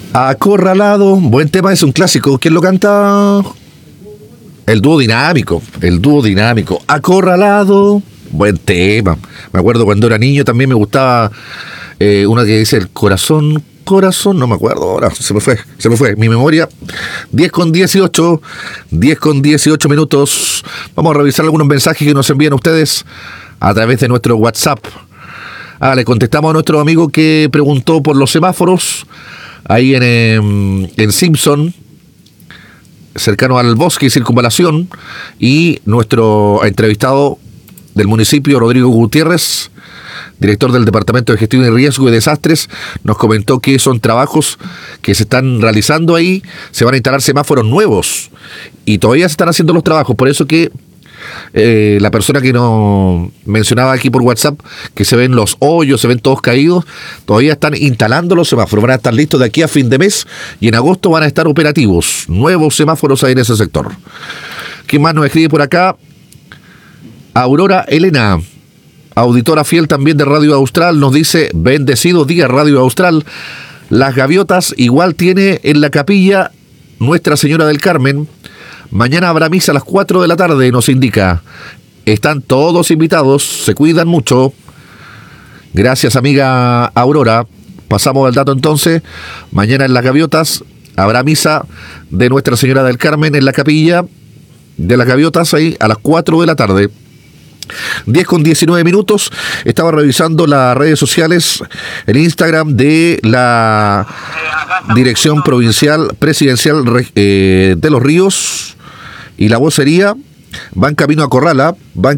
Acorralado, buen tema, es un clásico. ¿Quién lo canta? El dúo dinámico. Acorralado, buen tema. Me acuerdo cuando era niño también me gustaba una que dice el corazón, no me acuerdo ahora, se me fue, mi memoria. 10:18 minutos. Vamos a revisar algunos mensajes que nos envían ustedes a través de nuestro WhatsApp. Le contestamos a nuestro amigo que preguntó por los semáforos ahí en Simpson, cercano al bosque y circunvalación, y nuestro entrevistado del municipio, Rodrigo Gutiérrez, director del Departamento de Gestión de Riesgo y Desastres, nos comentó que son trabajos que se están realizando ahí. Se van a instalar semáforos nuevos y todavía se están haciendo los trabajos, por eso que la persona que nos mencionaba aquí por WhatsApp, que se ven los hoyos, se ven todos caídos, todavía están instalando los semáforos, van a estar listos de aquí a fin de mes y en agosto van a estar operativos, nuevos semáforos ahí en ese sector. ¿Quién más nos escribe por acá? Aurora Elena, auditora fiel también de Radio Austral, nos dice: bendecido día Radio Austral. Las gaviotas igual tiene en la capilla Nuestra Señora del Carmen. Mañana habrá misa a las 4 de la tarde, nos indica. Están todos invitados, se cuidan mucho. Gracias, amiga Aurora. Pasamos al dato entonces. Mañana en las gaviotas habrá misa de Nuestra Señora del Carmen en la capilla de las gaviotas ahí a las 4 de la tarde. 10:19 minutos. Estaba revisando las redes sociales, el Instagram de la Dirección Provincial Presidencial de Los Ríos y la vocería. Van camino a Corral,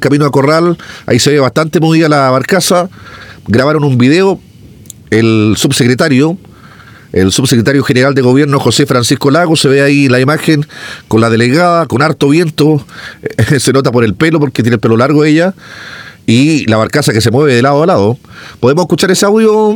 ahí se ve bastante movida la barcaza. Grabaron un video el subsecretario general de gobierno, José Francisco Lagos, se ve ahí la imagen con la delegada, con harto viento, se nota por el pelo porque tiene el pelo largo ella, y la barcaza que se mueve de lado a lado. ¿Podemos escuchar ese audio,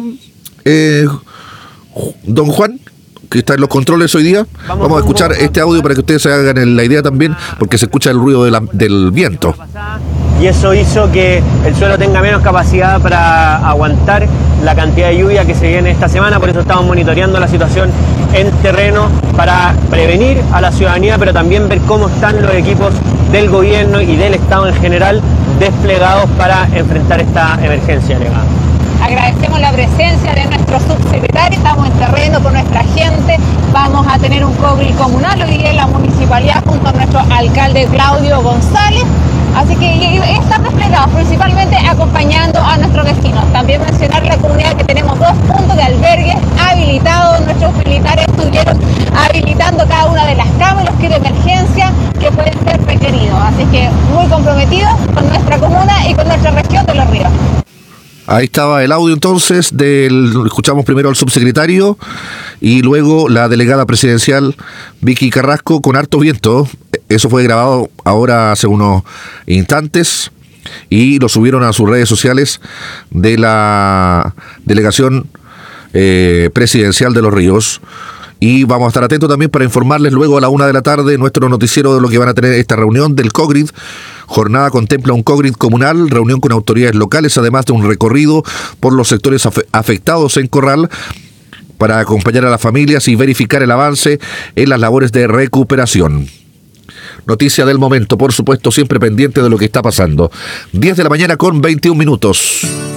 don Juan, que está en los controles hoy día? Vamos a escuchar este audio para que ustedes se hagan la idea también, porque se escucha el ruido del viento. Y eso hizo que el suelo tenga menos capacidad para aguantar la cantidad de lluvia que se viene esta semana. Por eso estamos monitoreando la situación en terreno para prevenir a la ciudadanía, pero también ver cómo están los equipos del gobierno y del Estado en general desplegados para enfrentar esta emergencia alegada. Agradecemos la presencia de nuestro subsecretario, estamos en terreno con nuestra gente, vamos a tener un COGRI comunal hoy día en la municipalidad junto a nuestro alcalde Claudio González, así que están desplegados principalmente acompañando a nuestros vecinos. También mencionar la comunidad que tenemos 2 puntos de albergue habilitados, nuestros militares estuvieron habilitando cada una de las camas, los kits de emergencia que pueden ser requeridos, así que muy comprometidos con nuestra comuna y con nuestra región de Los Ríos. Ahí estaba el audio entonces, escuchamos primero al subsecretario y luego la delegada presidencial Vicky Carrasco con harto viento. Eso fue grabado ahora hace unos instantes y lo subieron a sus redes sociales de la delegación presidencial de Los Ríos. Y vamos a estar atentos también para informarles luego a la 1 de la tarde nuestro noticiero de lo que van a tener esta reunión del COGRID. Jornada contempla un COGRID comunal, reunión con autoridades locales, además de un recorrido por los sectores afectados en Corral para acompañar a las familias y verificar el avance en las labores de recuperación. Noticia del momento, por supuesto, siempre pendiente de lo que está pasando. 10 de la mañana con 21 minutos.